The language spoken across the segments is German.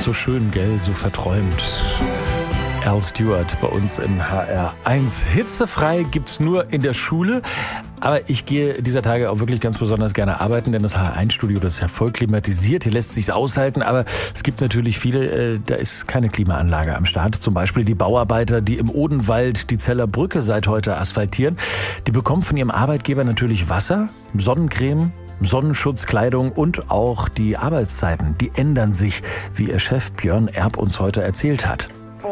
So schön, gell, so verträumt. Al Stewart bei uns im HR1. Hitzefrei gibt's nur in der Schule. Aber ich gehe dieser Tage auch wirklich ganz besonders gerne arbeiten, denn das HR1-Studio, das ist ja voll klimatisiert. Hier lässt sich's aushalten, aber es gibt natürlich viele, da ist keine Klimaanlage am Start. Zum Beispiel die Bauarbeiter, die im Odenwald die Zeller Brücke seit heute asphaltieren. Die bekommen von ihrem Arbeitgeber natürlich Wasser, Sonnencreme, Sonnenschutzkleidung und auch die Arbeitszeiten. Die ändern sich, wie ihr Chef Björn Erb uns heute erzählt hat.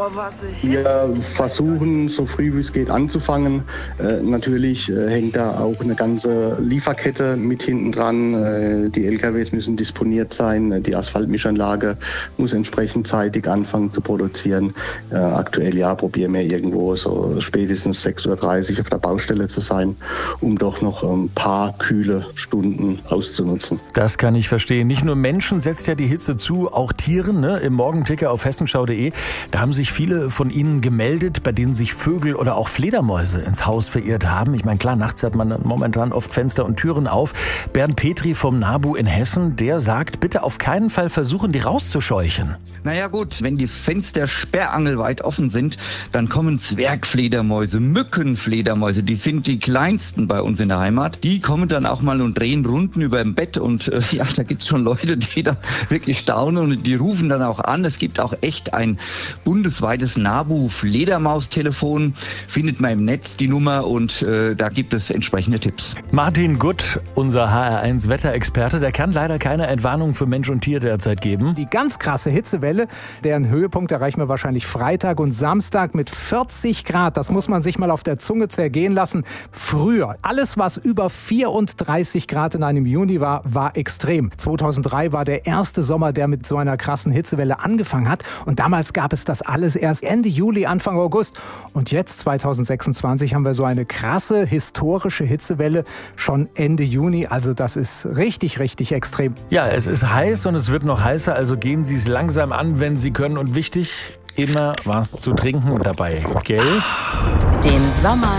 Wir versuchen, so früh wie es geht anzufangen. Natürlich hängt da auch eine ganze Lieferkette mit hinten dran. Die LKWs müssen disponiert sein. Die Asphaltmischanlage muss entsprechend zeitig anfangen zu produzieren. Aktuell probieren wir irgendwo so spätestens 6:30 Uhr auf der Baustelle zu sein, um doch noch ein paar kühle Stunden auszunutzen. Das kann ich verstehen. Nicht nur Menschen setzt ja die Hitze zu, auch Tieren. Ne? Im Morgenticker auf hessenschau.de, da haben sich viele von Ihnen gemeldet, bei denen sich Vögel oder auch Fledermäuse ins Haus verirrt haben. Ich meine, klar, nachts hat man momentan oft Fenster und Türen auf. Bernd Petri vom NABU in Hessen, der sagt, bitte auf keinen Fall versuchen, die rauszuscheuchen. Naja gut, wenn die Fenster sperrangelweit offen sind, dann kommen Zwergfledermäuse, Mückenfledermäuse, die sind die kleinsten bei uns in der Heimat. Die kommen dann auch mal und drehen Runden über dem Bett und da gibt's schon Leute, die da wirklich staunen und die rufen dann auch an. Es gibt auch echt ein bundesweites NABU-Fledermaus-Telefon, findet man im Netz die Nummer und da gibt es entsprechende Tipps. Martin Gutt, unser HR1-Wetterexperte, der kann leider keine Entwarnung für Mensch und Tier derzeit geben. Die ganz krasse Hitzewelle, deren Höhepunkt erreichen wir wahrscheinlich Freitag und Samstag mit 40 Grad. Das muss man sich mal auf der Zunge zergehen lassen. Früher, alles was über 34 Grad in einem Juni war, war extrem. 2003 war der erste Sommer, der mit so einer krassen Hitzewelle angefangen hat. Und damals gab es das alles erst Ende Juli, Anfang August. Und jetzt, 2026, haben wir so eine krasse, historische Hitzewelle schon Ende Juni. Also das ist richtig, richtig extrem. Ja, es ist heiß und es wird noch heißer, also gehen Sie es langsam an, wenn Sie können. Und wichtig, immer was zu trinken dabei, gell? Den Sommer